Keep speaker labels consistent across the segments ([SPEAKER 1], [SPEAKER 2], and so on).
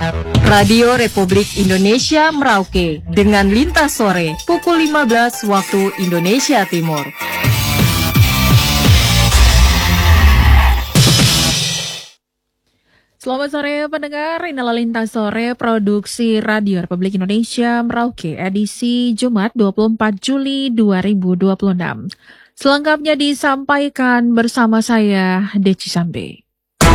[SPEAKER 1] Radio Republik Indonesia Merauke dengan Lintas Sore pukul 15 waktu Indonesia Timur.
[SPEAKER 2] Selamat sore pendengar, inilah Lintas Sore Produksi Radio Republik Indonesia Merauke edisi Jumat 24 Juli 2026. Selengkapnya disampaikan bersama saya, Deci Sambe.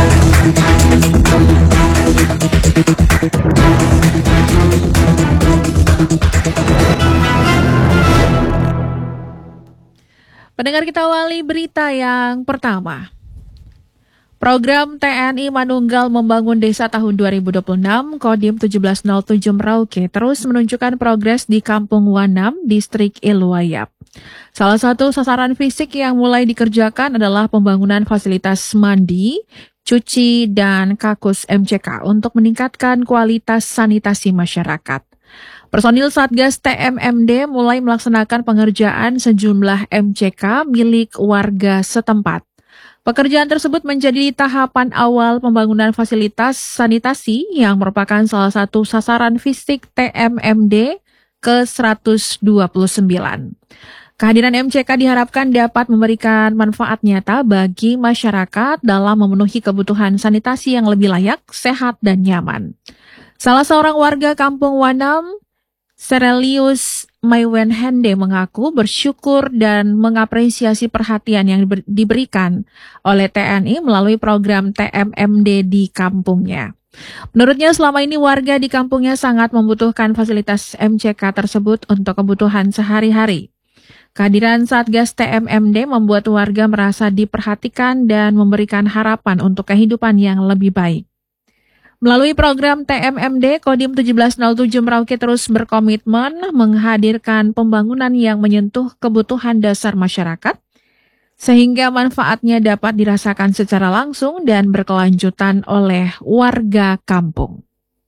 [SPEAKER 2] Pendengar, kita awali berita yang pertama. Program TNI Manunggal Membangun Desa tahun 2026, Kodim 1707 Merauke terus menunjukkan progres di Kampung Wanam, Distrik Ilwayap. Salah satu sasaran fisik yang mulai dikerjakan adalah pembangunan fasilitas mandi, cuci, dan kakus MCK untuk meningkatkan kualitas sanitasi masyarakat. Personil Satgas TMMD mulai melaksanakan pengerjaan sejumlah MCK milik warga setempat. Pekerjaan tersebut menjadi tahapan awal pembangunan fasilitas sanitasi yang merupakan salah satu sasaran fisik TMMD ke-129. Kehadiran MCK diharapkan dapat memberikan manfaat nyata bagi masyarakat dalam memenuhi kebutuhan sanitasi yang lebih layak, sehat, dan nyaman. Salah seorang warga Kampung Wanam, Serelius Maiwenhende, mengaku bersyukur dan mengapresiasi perhatian yang diberikan oleh TNI melalui program TMMD di kampungnya. Menurutnya selama ini warga di kampungnya sangat membutuhkan fasilitas MCK tersebut untuk kebutuhan sehari-hari. Kehadiran Satgas TMMD membuat warga merasa diperhatikan dan memberikan harapan untuk kehidupan yang lebih baik. Melalui program TMMD, Kodim 1707 Merauke terus berkomitmen menghadirkan pembangunan yang menyentuh kebutuhan dasar masyarakat, sehingga manfaatnya dapat dirasakan secara langsung dan berkelanjutan oleh warga kampung.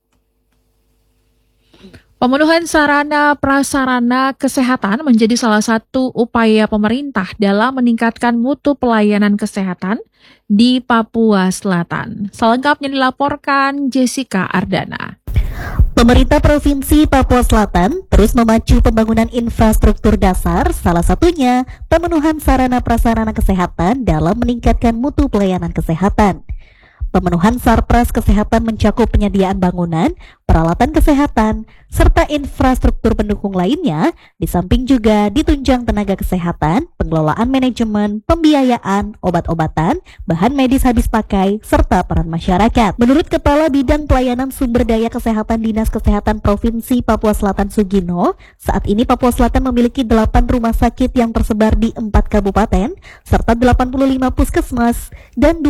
[SPEAKER 2] Pemenuhan sarana prasarana kesehatan menjadi salah satu upaya pemerintah dalam meningkatkan mutu pelayanan kesehatan di Papua Selatan. Selengkapnya dilaporkan Jessica Ardana.
[SPEAKER 3] Pemerintah Provinsi Papua Selatan terus memacu pembangunan infrastruktur dasar, salah satunya pemenuhan sarana prasarana kesehatan dalam meningkatkan mutu pelayanan kesehatan. Pemenuhan sarpras kesehatan mencakup penyediaan bangunan, peralatan kesehatan, serta infrastruktur pendukung lainnya, di samping juga ditunjang tenaga kesehatan, pengelolaan manajemen, pembiayaan, obat-obatan, bahan medis habis pakai, serta peran masyarakat. Menurut Kepala Bidang Pelayanan Sumber Daya Kesehatan Dinas Kesehatan Provinsi Papua Selatan Sugino, saat ini Papua Selatan memiliki 8 rumah sakit yang tersebar di 4 kabupaten, serta 85 puskesmas dan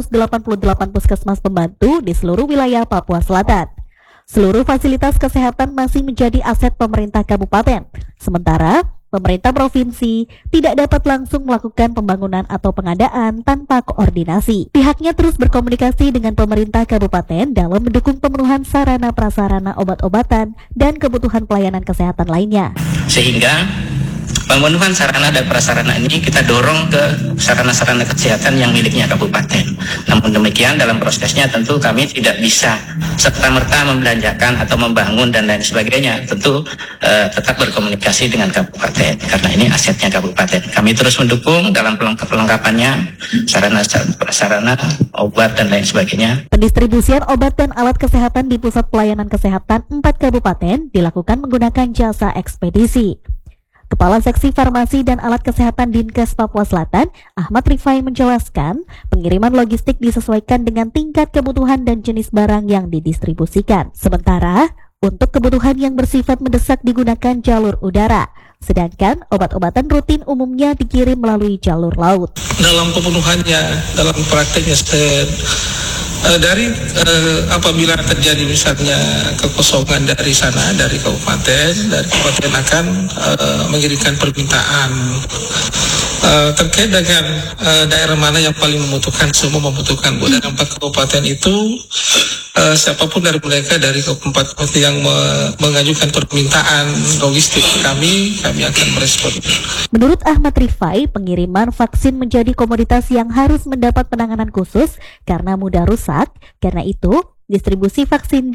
[SPEAKER 3] 288 puskesmas pembantu di seluruh wilayah Papua Selatan. Seluruh fasilitas kesehatan masih menjadi aset pemerintah kabupaten. Sementara, pemerintah provinsi tidak dapat langsung melakukan pembangunan atau pengadaan tanpa koordinasi. Pihaknya terus berkomunikasi dengan pemerintah kabupaten dalam mendukung pemenuhan sarana prasarana obat-obatan dan kebutuhan pelayanan kesehatan lainnya.
[SPEAKER 4] Sehingga pemenuhan sarana dan prasarana ini kita dorong ke sarana-sarana kesehatan yang miliknya kabupaten. Namun demikian dalam prosesnya tentu kami tidak bisa serta-merta membelanjakan atau membangun dan lain sebagainya. Tentu tetap berkomunikasi dengan kabupaten karena ini asetnya kabupaten. Kami terus mendukung dalam pelengkapannya sarana-prasarana obat dan lain sebagainya.
[SPEAKER 3] Pendistribusian obat dan alat kesehatan di pusat pelayanan kesehatan 4 kabupaten dilakukan menggunakan jasa ekspedisi. Kepala Seksi Farmasi dan Alat Kesehatan Dinkes Papua Selatan, Ahmad Rifai, menjelaskan pengiriman logistik disesuaikan dengan tingkat kebutuhan dan jenis barang yang didistribusikan. Sementara, untuk kebutuhan yang bersifat mendesak digunakan jalur udara, sedangkan obat-obatan rutin umumnya dikirim melalui jalur laut.
[SPEAKER 5] Dalam pemenuhannya, dalam prakteknya dari apabila terjadi misalnya kekosongan dari sana, dari kabupaten akan mengirimkan permintaan terkait dengan daerah mana yang paling membutuhkan. Semua membutuhkan. Dari 4 kabupaten itu siapapun dari mereka dari keempat yang mengajukan permintaan logistik kami akan merespon.
[SPEAKER 3] Menurut Ahmad Rifai, pengiriman vaksin menjadi komoditas yang harus mendapat penanganan khusus karena mudah rusak. Karena itu, distribusi vaksin